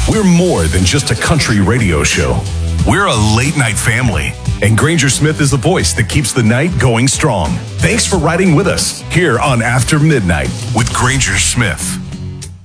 We're more than just a country radio show. We're a late night family. And Granger Smith is the voice that keeps the night going strong. Thanks for riding with us here on After Midnight with Granger Smith.